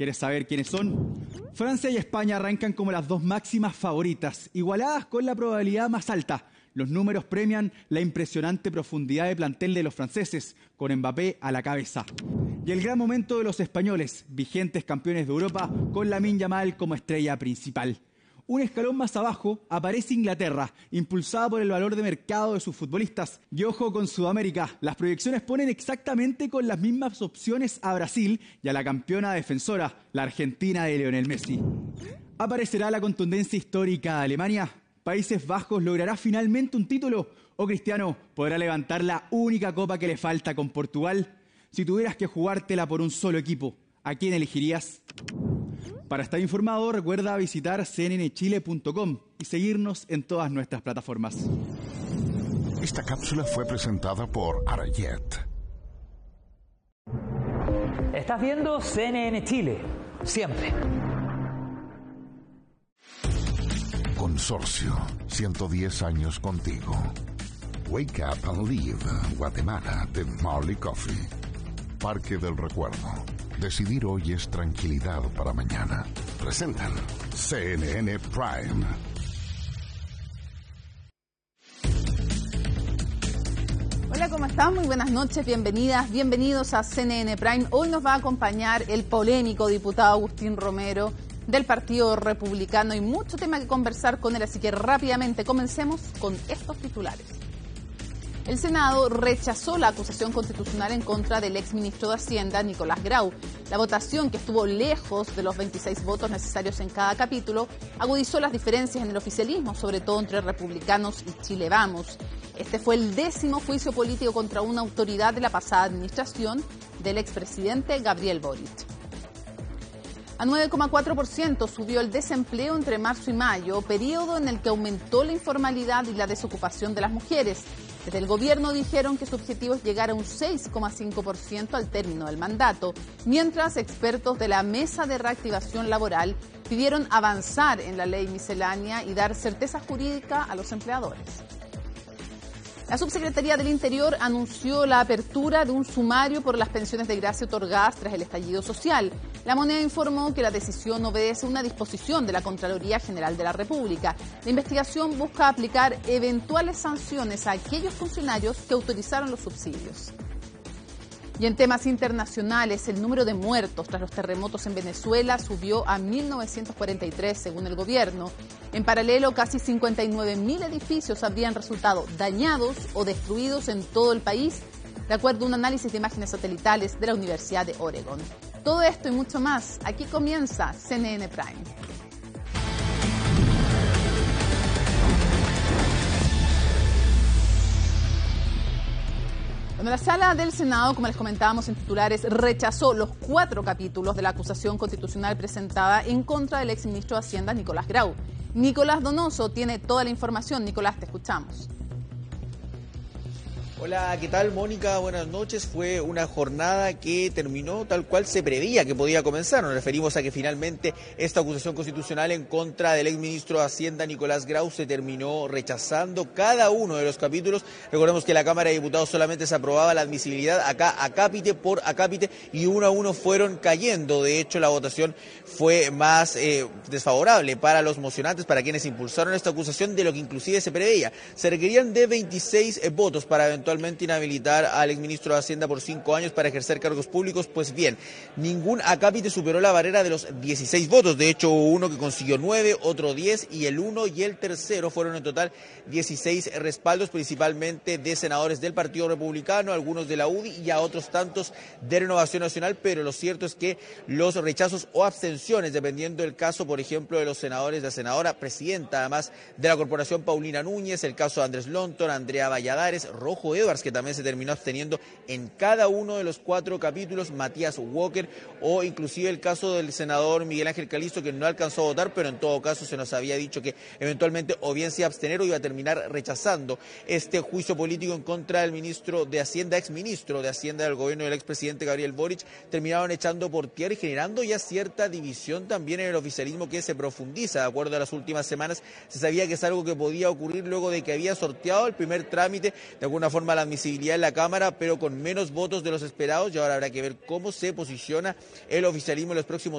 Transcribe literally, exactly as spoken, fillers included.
¿Quieres saber quiénes son? Francia y España arrancan como las dos máximas favoritas, igualadas con la probabilidad más alta. Los números premian la impresionante profundidad de plantel de los franceses, con Mbappé a la cabeza. Y el gran momento de los españoles, vigentes campeones de Europa, con Lamine Yamal como estrella principal. Un escalón más abajo aparece Inglaterra, impulsada por el valor de mercado de sus futbolistas. Y ojo con Sudamérica, las proyecciones ponen exactamente con las mismas opciones a Brasil y a la campeona defensora, la Argentina de Lionel Messi. ¿Aparecerá la contundencia histórica de Alemania? ¿Países Bajos logrará finalmente un título? ¿O Cristiano podrá levantar la única copa que le falta con Portugal? Si tuvieras que jugártela por un solo equipo, ¿a quién elegirías? Para estar informado, recuerda visitar c n n chile punto com y seguirnos en todas nuestras plataformas. Esta cápsula fue presentada por Arayet. Estás viendo C N N Chile, siempre. Consorcio, ciento diez años contigo. Wake Up and Live, Guatemala, de Marley Coffee. Parque del Recuerdo. Decidir hoy es tranquilidad para mañana. Presentan C N N Prime. Hola, ¿cómo están? Muy buenas noches, bienvenidas, bienvenidos a C N N Prime. Hoy nos va a acompañar el polémico diputado Agustín Romero del Partido Republicano y mucho tema que conversar con él, así que rápidamente comencemos con estos titulares. El Senado rechazó la acusación constitucional en contra del exministro de Hacienda, Nicolás Grau. La votación, que estuvo lejos de los veintiséis votos necesarios en cada capítulo, agudizó las diferencias en el oficialismo, sobre todo entre republicanos y Chile Vamos. Este fue el décimo juicio político contra una autoridad de la pasada administración del expresidente Gabriel Boric. A nueve coma cuatro por ciento subió el desempleo entre marzo y mayo, periodo en el que aumentó la informalidad y la desocupación de las mujeres. Desde el gobierno dijeron que su objetivo es llegar a un seis coma cinco por ciento al término del mandato, mientras expertos de la Mesa de Reactivación Laboral pidieron avanzar en la ley miscelánea y dar certeza jurídica a los empleadores. La Subsecretaría del Interior anunció la apertura de un sumario por las pensiones de gracia otorgadas tras el estallido social. La Moneda informó que la decisión obedece a una disposición de la Contraloría General de la República. La investigación busca aplicar eventuales sanciones a aquellos funcionarios que autorizaron los subsidios. Y en temas internacionales, el número de muertos tras los terremotos en Venezuela subió a mil novecientos cuarenta y tres, según el gobierno. En paralelo, casi cincuenta y nueve mil edificios habrían resultado dañados o destruidos en todo el país, de acuerdo a un análisis de imágenes satelitales de la Universidad de Oregon. Todo esto y mucho más, aquí comienza C N N Prime. Bueno, la sala del Senado, como les comentábamos en titulares, rechazó los cuatro capítulos de la acusación constitucional presentada en contra del exministro de Hacienda, Nicolás Grau. Nicolás Donoso tiene toda la información. Nicolás, te escuchamos. Hola, ¿qué tal, Mónica? Buenas noches. Fue una jornada que terminó tal cual se preveía que podía comenzar. Nos referimos a que finalmente esta acusación constitucional en contra del exministro de Hacienda, Nicolás Grau, se terminó rechazando cada uno de los capítulos. Recordemos que la Cámara de Diputados solamente se aprobaba la admisibilidad acá acápite por acápite y uno a uno fueron cayendo. De hecho, la votación fue más eh, desfavorable para los mocionantes, para quienes impulsaron esta acusación, de lo que inclusive se preveía. Se requerían de veintiséis eh, votos para eventualmente inhabilitar al exministro de Hacienda por cinco años para ejercer cargos públicos. Pues bien, ningún acápite superó la barrera de los dieciséis votos. De hecho, hubo uno que consiguió nueve, otro diez, y el uno y el tercero fueron en total dieciséis respaldos, principalmente de senadores del Partido Republicano, algunos de la U D I y a otros tantos de Renovación Nacional. Pero lo cierto es que los rechazos o abstenciones, dependiendo del caso, por ejemplo, de los senadores, de la senadora presidenta, además de la Corporación, Paulina Núñez, el caso de Andrés Lonton, Andrea Valladares, Rojo Edwards, que también se terminó absteniendo en cada uno de los cuatro capítulos, Matías Walker, o inclusive el caso del senador Miguel Ángel Calisto, que no alcanzó a votar, pero en todo caso se nos había dicho que eventualmente o bien se iba a abstener o iba a terminar rechazando este juicio político en contra del ministro de Hacienda, exministro de Hacienda del gobierno del expresidente Gabriel Boric. Terminaron echando por tierra y generando ya cierta división también en el oficialismo, que se profundiza. De acuerdo a las últimas semanas, se sabía que es algo que podía ocurrir luego de que había sorteado el primer trámite, de alguna forma, la admisibilidad en la Cámara, pero con menos votos de los esperados, y ahora habrá que ver cómo se posiciona el oficialismo en los próximos